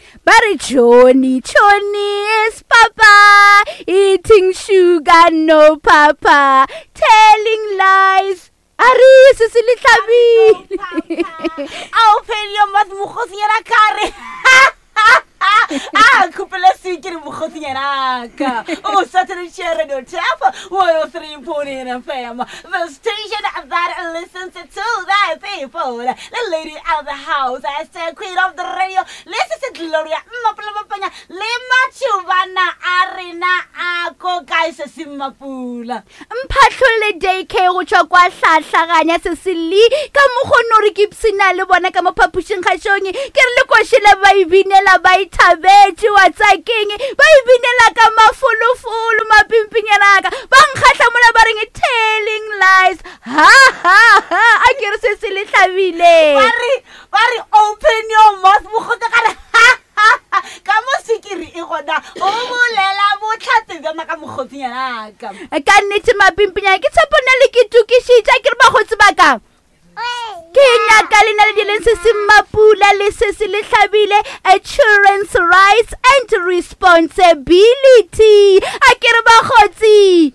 Bari Johnny is Papa, eating sugar, no Papa, telling lies. Ari, Cecily Tabi. Open your mouth, Mukhosiana Kare. Kupela sikiri Mukhosiana. Oh, Saturday share radio tap. 103.8 FM. The station that listens to that people. The lady of the house, I said, queen of the radio. Listen to Gloria. Maplamapanya. Lema Chuvana Arena Ako Kaisa Simapula. Mpatlole daycare go tswa kwa hlahlaganya Cecily ka mogonnori ke psina le bona ka mophapushing khashongi ke re le koshela ba ibinela ba ithabetse wa tsakeng ba ibinela ka mafulufulu mapimpinyana ka ba nkgatla mola ba reng telling lies ha a ke re Cecily tlhabile bari open your mouth mogota ka ka mo sikiri e gona o bolela botlhatse bana ka mogotsinyana ka nnete mapimpinyana ke tsapona le ke tukishitsa ke re ba gotse ba ka ke nyaka le na le dileng se Mapula le Cecily Tlhabile a children's rights and responsibility a ke re ba gotsi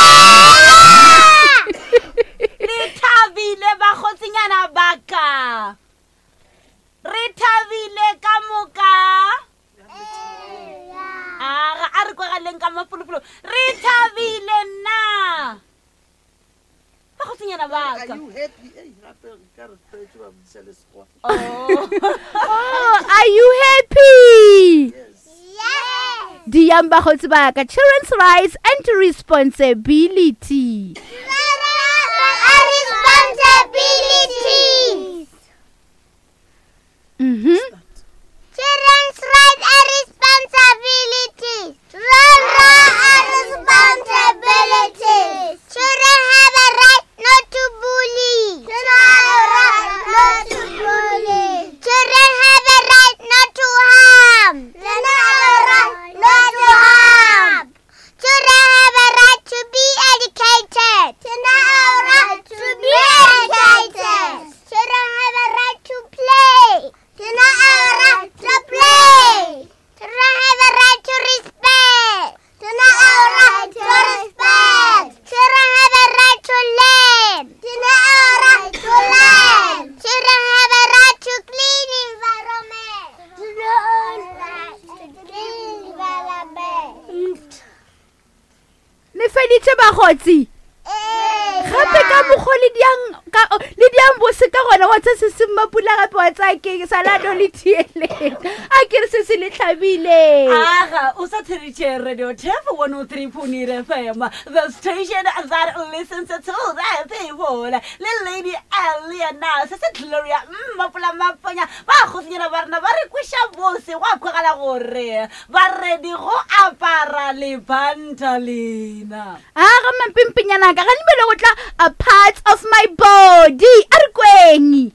le Thabile ba gotsinyana baka re Thabile ka moka a re kwa galeng ka mafulufulu re Thabile na ba gotsinyana baka. Oh, are you happy? Yes. Diamba gotsi ba ka children's rights and responsibility. Responsibilities. Children's rights and responsibilities. Responsibilities. Children have a right not to bully. Children have a right not to bully. Children have a right not to harm. Children have a right not to harm. Children have a right to be educated. Children have a right to be educated. Children have a right to play. Children have a right to play. Children have a right to respect. Children have a right to respect. Children have a right to learn. Children have a right to learn. Children have a right to clean environment. Children have a right to clean environment. Le feditse ba gotsi gape ka mogoli le diang bose ka gona wa tsa se Mapula gape wa tsa keng sala no le tieleng a ke re Cecily Tlhabile Aga o sa tsheditse radio tap 103.8 FM the station that listens to that people le lady Eliana se Gloria Mapula mapanya ba gotsinyana ba rena ba re kwisha bose wa khogala gore ba ready go apara le pantalina aga mampimpinyana ka ga nimele go tla a part of my body a re kweng